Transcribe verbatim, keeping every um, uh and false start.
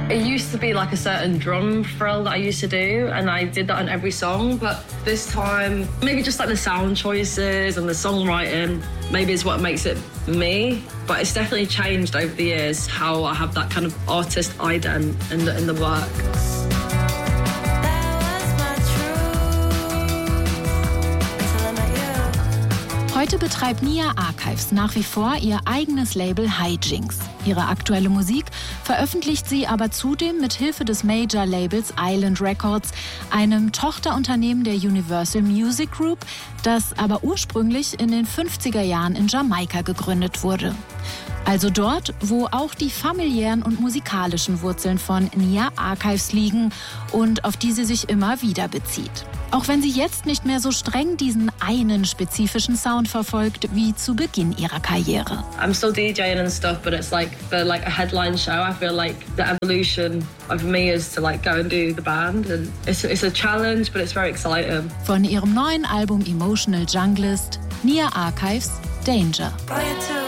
It used to be like a certain drum frill that I used to do, and I did that on every song, but this time, maybe just like the sound choices and the songwriting, maybe is what makes it me, but it's definitely changed over the years how I have that kind of artist ident in the, in the work. Heute betreibt Nia Archives nach wie vor ihr eigenes Label Hijinks. Ihre aktuelle Musik veröffentlicht sie aber zudem mit Hilfe des Major-Labels Island Records, einem Tochterunternehmen der Universal Music Group, das aber ursprünglich in den fünfziger Jahren in Jamaika gegründet wurde. Also dort, wo auch die familiären und musikalischen Wurzeln von Nia Archives liegen und auf die sie sich immer wieder bezieht. Auch wenn sie jetzt nicht mehr so streng diesen einen spezifischen Sound verfolgt wie zu Beginn ihrer Karriere. I'm still DJing and stuff, but it's like for like a headline show. I feel like the evolution of me is to like go and do the band, and it's it's a challenge, but it's very exciting. Von ihrem neuen Album Emotional Junglist, Nia Archives, Danger. Boy,